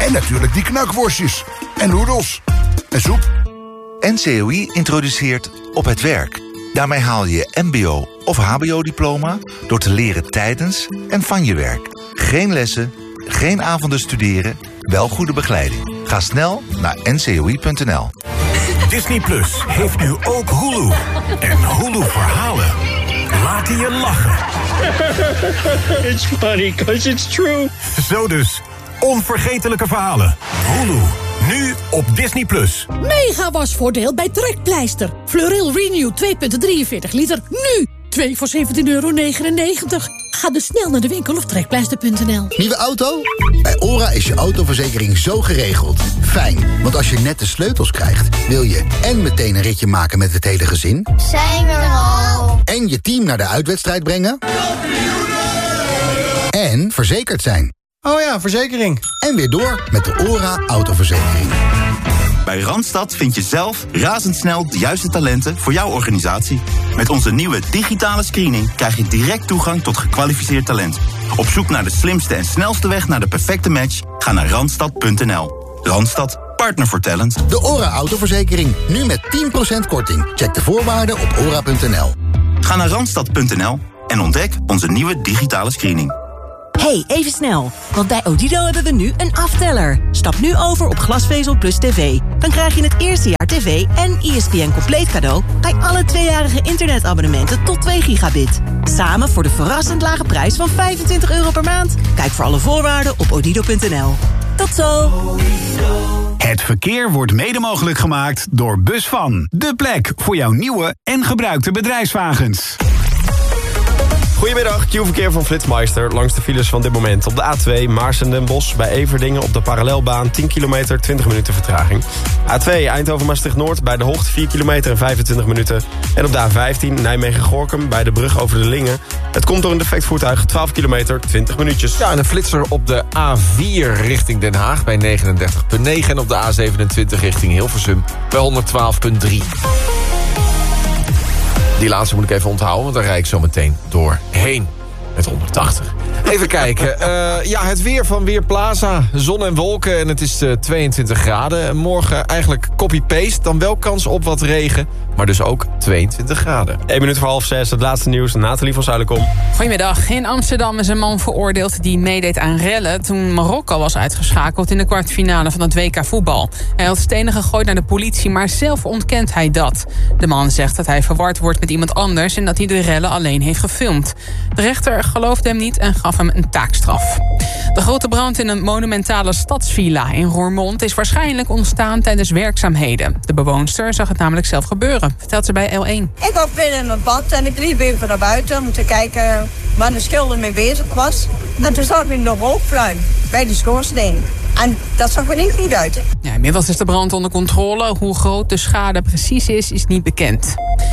En natuurlijk die knakworstjes. En noedels. En soep. NCOI introduceert Op het Werk. Daarmee haal je je mbo- of hbo-diploma door te leren tijdens en van je werk. Geen lessen, geen avonden studeren, wel goede begeleiding. Ga snel naar ncoi.nl. Disney Plus heeft nu ook Hulu. En Hulu verhalen laten je lachen. It's funny because it's true. Zo dus, onvergetelijke verhalen. Hulu, nu op Disney Plus. Mega wasvoordeel bij Trekpleister. Fleuril Renew 2,43 liter. Nu 2 voor €17,99. Ga dus snel naar de winkel of trekpleister.nl. Nieuwe auto? Bij OHRA is je autoverzekering zo geregeld. Fijn, want als je net de sleutels krijgt, wil je en meteen een ritje maken met het hele gezin. Zijn we er al? En je team naar de uitwedstrijd brengen. En verzekerd zijn. Oh ja, verzekering. En weer door met de OHRA autoverzekering. Bij Randstad vind je zelf razendsnel de juiste talenten voor jouw organisatie. Met onze nieuwe digitale screening krijg je direct toegang tot gekwalificeerd talent. Op zoek naar de slimste en snelste weg naar de perfecte match? Ga naar randstad.nl. Randstad, partner voor talent. De OHRA autoverzekering, nu met 10% korting. Check de voorwaarden op ora.nl. Ga naar randstad.nl en ontdek onze nieuwe digitale screening. Hey, even snel. Want bij Odido hebben we nu een afteller. Stap nu over op glasvezel plus tv. Dan krijg je het eerste jaar tv en ESPN compleet cadeau bij alle 2-jarige internetabonnementen tot 2 gigabit. Samen voor de verrassend lage prijs van €25 per maand. Kijk voor alle voorwaarden op odido.nl. Tot zo! Het verkeer wordt mede mogelijk gemaakt door Busvan. De plek voor jouw nieuwe en gebruikte bedrijfswagens. Goedemiddag, Q-verkeer van Flitsmeister. Langs de files van dit moment. Op de A2 Maarsen-Den Bosch bij Everdingen op de parallelbaan 10 kilometer, 20 minuten vertraging. A2 Eindhoven-Maastricht-Noord bij de Hoogte 4 kilometer en 25 minuten. En op de A15 Nijmegen-Gorkum bij de brug over de Lingen. Het komt door een defect voertuig, 12 kilometer, 20 minuutjes. Ja, en een flitser op de A4 richting Den Haag bij 39,9. En op de A27 richting Hilversum bij 112,3. Die laatste moet ik even onthouden, want daar rijd ik zo meteen doorheen. Met 180. Even kijken. Ja, het weer van Weerplaza. Zon en wolken en het is 22 graden. Morgen eigenlijk copy-paste. Dan wel kans op wat regen. Maar dus ook 22 graden. 1 minuut voor 5:30, het laatste nieuws. Nathalie van Zuilenkom. Goedemiddag. In Amsterdam is een man veroordeeld die meedeed aan rellen toen Marokko was uitgeschakeld in de kwartfinale van het WK voetbal. Hij had stenen gegooid naar de politie, maar zelf ontkent hij dat. De man zegt dat hij verward wordt met iemand anders en dat hij de rellen alleen heeft gefilmd. De rechter geloofde hem niet en gaf hem een taakstraf. De grote brand in een monumentale stadsvilla in Roermond is waarschijnlijk ontstaan tijdens werkzaamheden. De bewoonster zag het namelijk zelf gebeuren, vertelt ze bij L1. Ik was binnen in het bad en ik liep even naar buiten om te kijken waar de schilder mee bezig was. En toen zag ik nog rookpluim bij de schoorsteen. En dat zag er niet goed uit. Ja, inmiddels is de brand onder controle. Hoe groot de schade precies is niet bekend.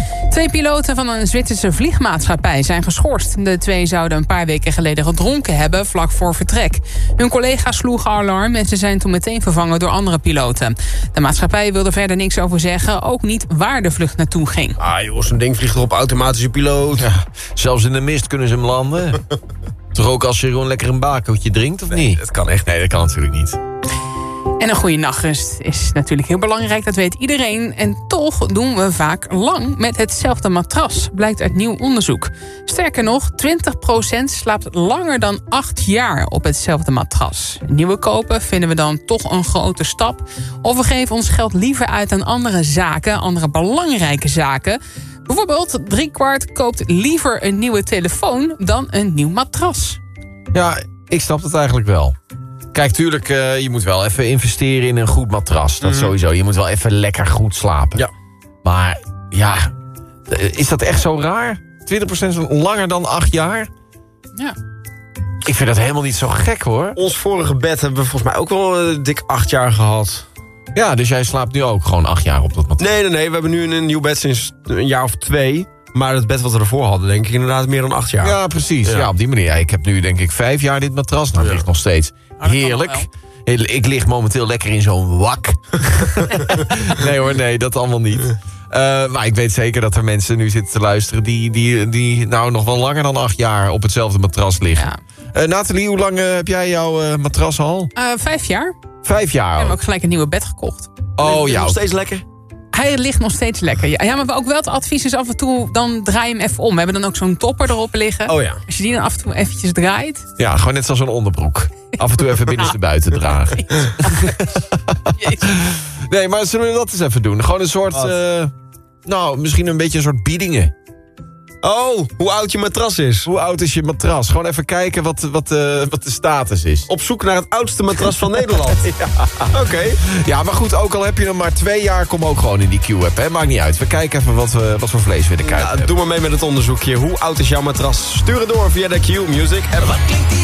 2 piloten van een Zwitserse vliegmaatschappij zijn geschorst. De 2 zouden een paar weken geleden gedronken hebben vlak voor vertrek. Hun collega's sloegen alarm en ze zijn toen meteen vervangen door andere piloten. De maatschappij wilde verder niks over zeggen, ook niet waar de vlucht naartoe ging. Ah joh, zo'n ding vliegt er op automatische piloot. Ja, zelfs in de mist kunnen ze hem landen. Toch ook als je gewoon lekker een bakootje drinkt, of niet? Dat kan echt, nee, dat kan natuurlijk niet. En een goede nachtrust is natuurlijk heel belangrijk, dat weet iedereen. En toch doen we vaak lang met hetzelfde matras, blijkt uit nieuw onderzoek. Sterker nog, 20% slaapt langer dan 8 jaar op hetzelfde matras. Nieuwe kopen vinden we dan toch een grote stap. Of we geven ons geld liever uit aan andere zaken, andere belangrijke zaken. Bijvoorbeeld 3/4 koopt liever een nieuwe telefoon dan een nieuw matras. Ja, ik snap dat eigenlijk wel. Kijk, tuurlijk, je moet wel even investeren in een goed matras. Dat sowieso. Je moet wel even lekker goed slapen. Ja. Maar ja, is dat echt zo raar? 20% langer dan 8 jaar? Ja. Ik vind dat helemaal niet zo gek, hoor. Ons vorige bed hebben we volgens mij ook wel dik 8 jaar gehad. Ja, dus jij slaapt nu ook gewoon 8 jaar op dat matras? Nee. We hebben nu een nieuw bed sinds een jaar of 2. Maar het bed wat we ervoor hadden, denk ik inderdaad meer dan 8 jaar. Ja, precies. Ja, op die manier. Ja, ik heb nu denk ik 5 jaar dit matras. Nou, het ligt nog steeds heerlijk. Ik lig momenteel lekker in zo'n wak. Nee hoor, nee, dat allemaal niet. Maar ik weet zeker dat er mensen nu zitten te luisteren die nou nog wel langer dan 8 jaar op hetzelfde matras liggen. Ja. Nathalie, hoe lang heb jij jouw matras al? 5 jaar. 5 jaar We al. hebben ook gelijk een nieuwe bed gekocht. Oh ja. Nog steeds lekker? Hij ligt nog steeds lekker. Ja, maar ook wel het advies is af en toe, dan draai je hem even om. We hebben dan ook zo'n topper erop liggen. Oh ja. Als je die dan af en toe eventjes draait. Ja, gewoon net zoals een onderbroek. Af en toe even binnenstebuiten dragen. Nee, maar zullen we dat eens even doen? Gewoon een soort... misschien een beetje een soort biedingen. Oh, hoe oud je matras is. Hoe oud is je matras? Gewoon even kijken wat de status is. Op zoek naar het oudste matras van Nederland. Ja. Oké. Ja, maar goed, ook al heb je nog maar 2 jaar... kom ook gewoon in die Q-app, hè? Maakt niet uit. We kijken even wat voor vlees we in de kuip hebben. Doe maar mee met het onderzoekje. Hoe oud is jouw matras? Stuur het door via de Q-Music app.